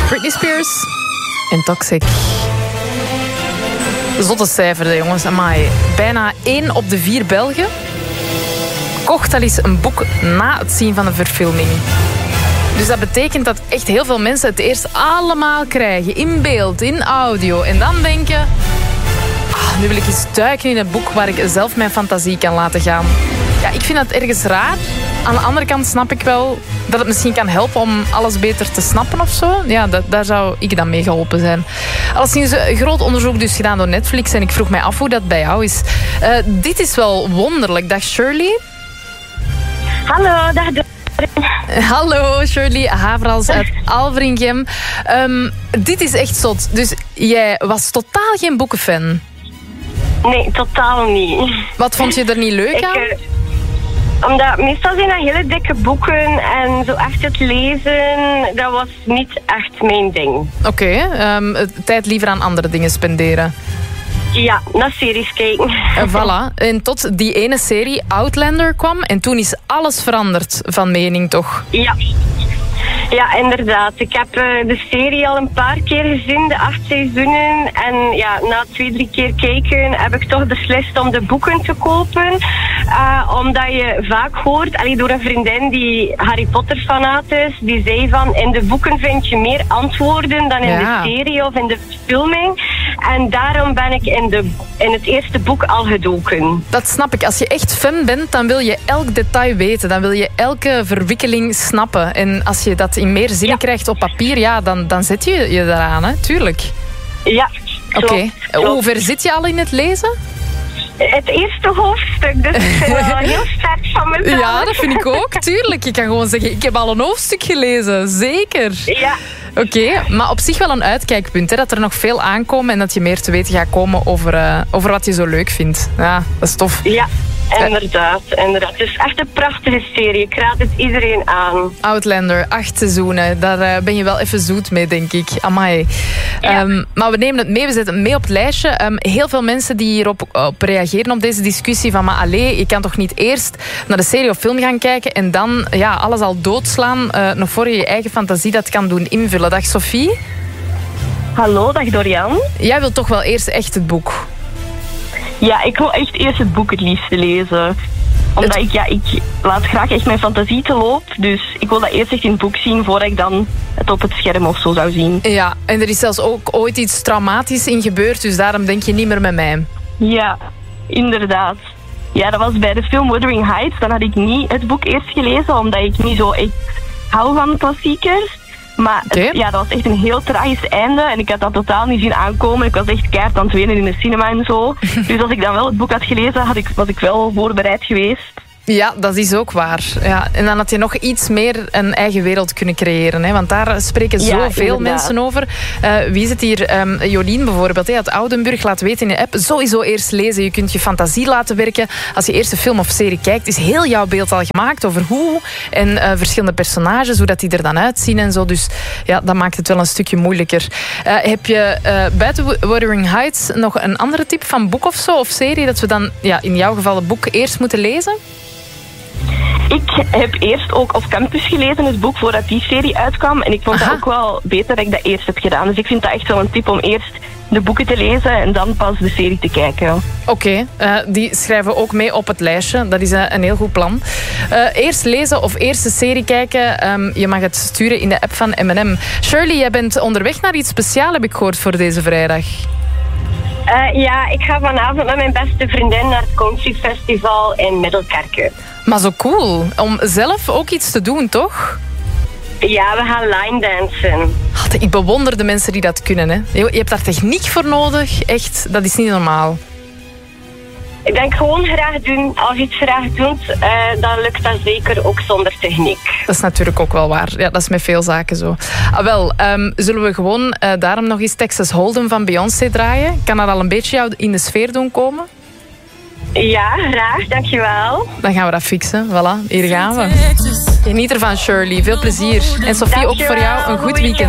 Britney Spears en Toxic. Zotte cijfer, jongens. Amai. Bijna 1 op de 4 Belgen kocht al eens een boek na het zien van de verfilming. Dus dat betekent dat echt heel veel mensen het eerst allemaal krijgen. In beeld, in audio. En dan denken... nu wil ik eens duiken in het boek waar ik zelf mijn fantasie kan laten gaan. Ja, ik vind dat ergens raar. Aan de andere kant snap ik wel dat het misschien kan helpen om alles beter te snappen of zo. Ja, daar zou ik dan mee geholpen zijn. Alleszins een groot onderzoek dus gedaan door Netflix en ik vroeg mij af hoe dat bij jou is. Dit is wel wonderlijk. Dag Shirley. Hallo, dag Doreen. Hallo Shirley, Haverals uit Alveringem. Dit is echt zot. Dus jij was totaal geen boekenfan? Nee, totaal niet. Wat vond je er niet leuk aan? Omdat meestal zijn dat hele dikke boeken en zo echt het lezen, dat was niet echt mijn ding. Oké, tijd liever aan andere dingen spenderen. Ja, naar series kijken. Voilà. En tot die ene serie Outlander kwam en toen is alles veranderd van mening, toch? Ja, inderdaad. Ik heb de serie al een paar keer gezien, de 8 seizoenen. En ja, na 2-3 keer kijken heb ik toch beslist om de boeken te kopen. Omdat je vaak hoort, door een vriendin die Harry Potter fanaat is, die zei van, in de boeken vind je meer antwoorden dan in de serie of in de filming. En daarom ben ik in het eerste boek al gedoken. Dat snap ik. Als je echt fan bent, dan wil je elk detail weten. Dan wil je elke verwikkeling snappen. En als je dat in meer zinnen krijgt op papier, ja, dan zet je je daaraan, hè? Tuurlijk. Ja, Oké. Hoe ver zit je al in het lezen? Het eerste hoofdstuk, dus ik vind het wel heel sterk van mezelf. Ja, dat vind ik ook. Tuurlijk. Je kan gewoon zeggen, ik heb al een hoofdstuk gelezen. Zeker. Ja. Oké, maar op zich wel een uitkijkpunt, hè, dat er nog veel aankomen en dat je meer te weten gaat komen over wat je zo leuk vindt. Ja, dat is tof. Ja, inderdaad. Het is echt een prachtige serie. Ik raad het iedereen aan. Outlander, 8 seizoenen. Daar ben je wel even zoet mee, denk ik. Amai. Ja. Maar we nemen het mee, we zetten het mee op het lijstje. Heel veel mensen die hierop reageren op deze discussie van, maar allee, je kan toch niet eerst naar de serie of film gaan kijken en dan alles al doodslaan, nog voor je eigen fantasie dat kan doen invullen. Dag Sophie. Hallo, dag Dorian. Jij wilt toch wel eerst echt het boek? Ja, ik wil echt eerst het boek het liefste lezen. Omdat ik laat graag echt mijn fantasie te loop. Dus ik wil dat eerst echt in het boek zien voordat ik dan het op het scherm of zo zou zien. Ja, en er is zelfs ook ooit iets traumatisch in gebeurd, dus daarom denk je niet meer met mij. Ja, inderdaad. Ja, dat was bij de film Wuthering Heights. Dan had ik niet het boek eerst gelezen, omdat ik niet zo echt hou van klassiekers. Maar dat was echt een heel tragisch einde. En ik had dat totaal niet zien aankomen. Ik was echt keihard aan het wenen in de cinema en zo. Dus als ik dan wel het boek had gelezen, was ik wel voorbereid geweest. Ja, dat is ook waar. Ja, en dan had je nog iets meer een eigen wereld kunnen creëren. Hè? Want daar spreken zoveel mensen over. Wie zit hier? Jolien bijvoorbeeld uit Oudenburg laat weten in de app. Sowieso eerst lezen. Je kunt je fantasie laten werken. Als je eerst een film of serie kijkt, is heel jouw beeld al gemaakt over hoe. En verschillende personages, hoe dat die er dan uitzien en zo. Dus ja, dat maakt het wel een stukje moeilijker. Heb je buiten Wuthering Heights nog een andere type van boek of zo? Of serie dat we dan in jouw geval het boek eerst moeten lezen? Ik heb eerst ook op campus gelezen, het boek, voordat die serie uitkwam. En ik vond dat ook wel beter dat ik dat eerst heb gedaan. Dus ik vind dat echt wel een tip om eerst de boeken te lezen en dan pas de serie te kijken. Oké, die schrijven we ook mee op het lijstje. Dat is een heel goed plan. Eerst lezen of eerst de serie kijken. Je mag het sturen in de app van M&M. Shirley, jij bent onderweg naar iets speciaals, heb ik gehoord, voor deze vrijdag. Ja, ik ga vanavond met mijn beste vriendin naar het Country Festival in Middelkerke. Maar zo cool. Om zelf ook iets te doen, toch? Ja, we gaan line dansen. Ik bewonder de mensen die dat kunnen. Hè. Je hebt daar techniek voor nodig. Echt, dat is niet normaal. Ik denk gewoon graag doen. Als je het graag doet, dan lukt dat zeker ook zonder techniek. Dat is natuurlijk ook wel waar. Ja, dat is met veel zaken zo. Zullen we gewoon daarom nog eens Texas Hold'em van Beyoncé draaien? Kan dat al een beetje jou in de sfeer doen komen? Ja, graag. Dankjewel. Dan gaan we dat fixen. Voilà, hier gaan we. Geniet ervan, Shirley. Veel plezier. En Sophie, ook voor jou een goed weekend.